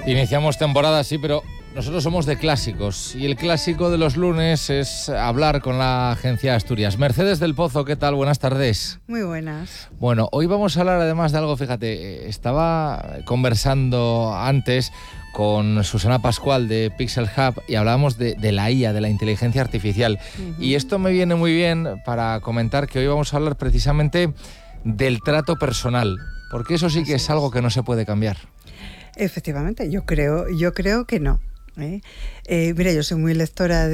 Iniciamos temporada, sí, pero nosotros somos de clásicos y el clásico de los lunes es hablar con la Agencia Asturias. Mercedes del Pozo, ¿qué tal? Buenas tardes. Muy buenas. Bueno, hoy vamos a hablar además de algo, fíjate, estaba conversando antes con Susana Pascual de Pixel Hub y hablábamos de la IA, de la inteligencia artificial. Y esto me viene muy bien para comentar que hoy vamos a hablar precisamente del trato personal, porque eso sí que es algo que no se puede cambiar. Efectivamente, yo creo que no. Mira, yo soy muy lectora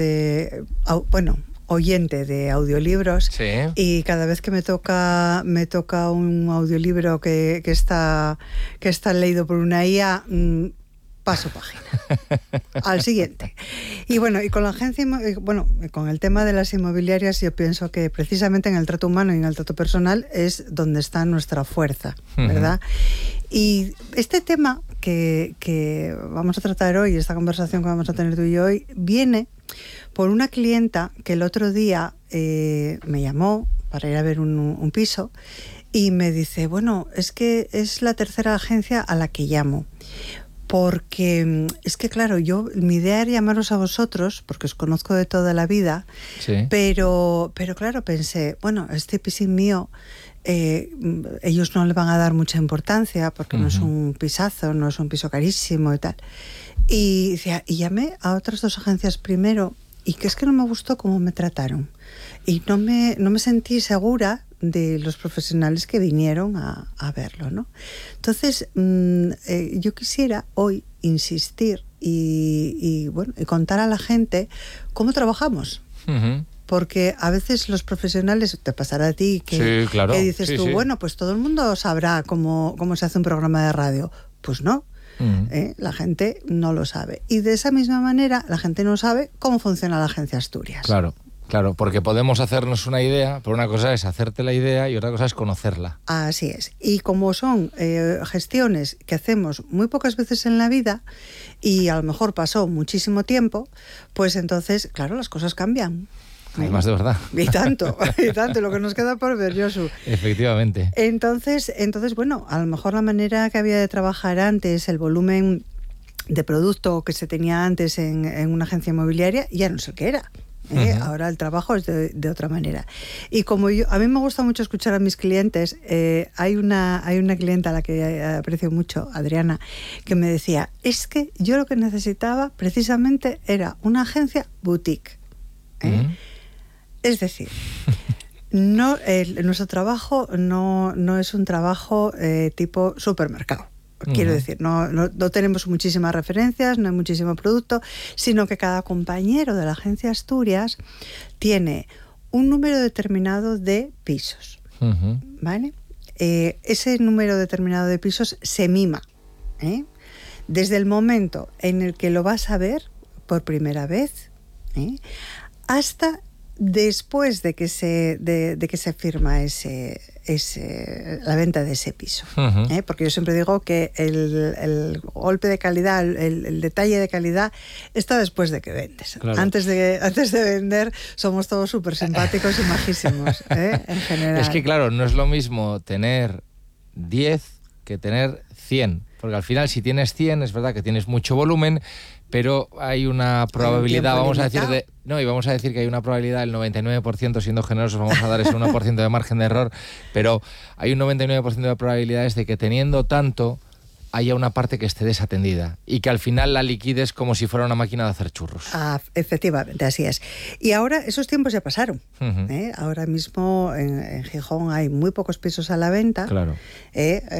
oyente de audiolibros. Sí. Y cada vez que me toca un audiolibro que está leído por una IA, paso página al siguiente. Y bueno, y con la agencia, con el tema de las inmobiliarias, yo pienso que precisamente en el trato humano y en el trato personal es donde está nuestra fuerza, ¿verdad? Y este tema que vamos a tratar hoy, esta conversación que vamos a tener tú y yo hoy, viene por una clienta que el otro día me llamó para ir a ver un piso y me dice, bueno, es que es la tercera agencia a la que llamo. Porque es que, claro, mi idea era llamaros a vosotros, porque os conozco de toda la vida, sí. pero claro, pensé, bueno, este pisín mío, ellos no le van a dar mucha importancia, porque no es un pisazo, no es un piso carísimo y tal. Y llamé a otras dos agencias primero, y que es que no me gustó cómo me trataron. Y no me sentí segura de los profesionales que vinieron a verlo, ¿no? Entonces, yo quisiera hoy insistir y contar a la gente cómo trabajamos. Porque a veces los profesionales, te pasará a ti, que, sí, claro, que dices tú, sí. Bueno, pues todo el mundo sabrá cómo se hace un programa de radio. Pues no. La gente no lo sabe. Y de esa misma manera, la gente no sabe cómo funciona la Agencia Asturias. Claro, porque podemos hacernos una idea, pero una cosa es hacerte la idea y otra cosa es conocerla. Así es. Y como son gestiones que hacemos muy pocas veces en la vida y a lo mejor pasó muchísimo tiempo, pues entonces, claro, las cosas cambian. Además de verdad. Y tanto, lo que nos queda por ver, Josu. Efectivamente. Entonces, bueno, a lo mejor la manera que había de trabajar antes, el volumen de producto que se tenía antes en una agencia inmobiliaria, ya no sé qué era. Ahora el trabajo es de otra manera. Y como a mí me gusta mucho escuchar a mis clientes, hay una clienta a la que aprecio mucho, Adriana, que me decía, es que yo lo que necesitaba precisamente era una agencia boutique. Es decir, nuestro trabajo no es un trabajo tipo supermercado. Quiero decir, no tenemos muchísimas referencias, no hay muchísimo producto, sino que cada compañero de la Agencia Asturias tiene un número determinado de pisos, ¿vale? Ese número determinado de pisos se mima, desde el momento en el que lo vas a ver por primera vez, hasta después de que se firma la venta de ese piso. Porque yo siempre digo que el golpe de calidad, el detalle de calidad está después de que vendes. Claro. Antes de vender somos todos súper simpáticos y majísimos, en general. Es que claro, no es lo mismo tener 10 que tener 100. Porque al final, si tienes 100, es verdad que tienes mucho volumen, pero hay una probabilidad, vamos a decir que hay una probabilidad del 99%, siendo generosos vamos a dar ese 1% de margen de error, pero hay un 99% de probabilidades de que teniendo tanto haya una parte que esté desatendida y que al final la liquides como si fuera una máquina de hacer churros. Efectivamente, así es. Y ahora esos tiempos ya pasaron. Ahora mismo en Gijón hay muy pocos pisos a la venta. Claro.